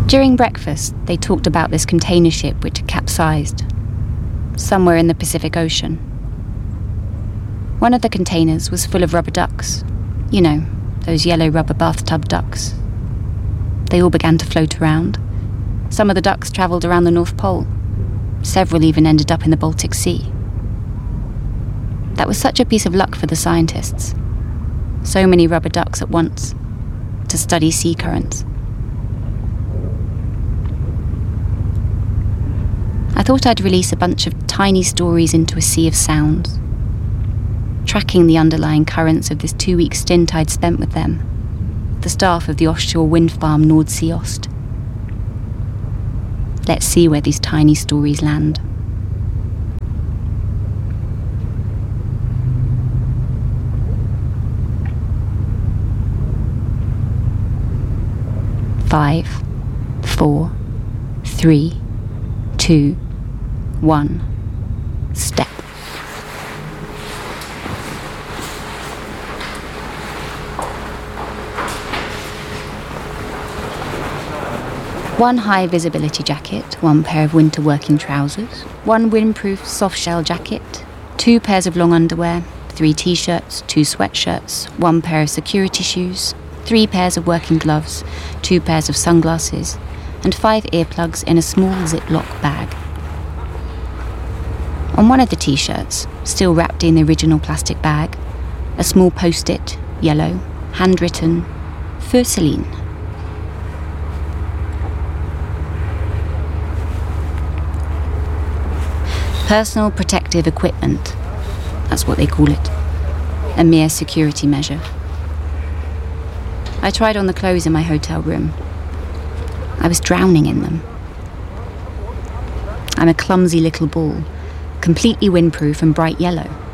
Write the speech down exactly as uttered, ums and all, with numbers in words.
During breakfast, they talked about this container ship which had capsized, somewhere in the Pacific Ocean. One of the containers was full of rubber ducks. You know, those yellow rubber bathtub ducks. They all began to float around. Some of the ducks travelled around the North Pole. Several even ended up in the Baltic Sea. That was such a piece of luck for the scientists. So many rubber ducks at once, to study sea currents. I thought I'd release a bunch of tiny stories into a sea of sounds, tracking the underlying currents of this two-week stint I'd spent with them, the staff of the offshore wind farm Nordsee Ost. Let's see where these tiny stories land. Five, four, three, two, one, step. One high visibility jacket, one pair of winter working trousers, one windproof soft shell jacket, two pairs of long underwear, three t-shirts, two sweatshirts, one pair of security shoes, three pairs of working gloves, two pairs of sunglasses, and five earplugs in a small Ziploc bag. On one of the t-shirts, still wrapped in the original plastic bag, a small post-it, yellow, handwritten, "For Celine." Personal protective equipment, that's what they call it. A mere security measure. I tried on the clothes in my hotel room. I was drowning in them. I'm a clumsy little ball, completely windproof and bright yellow.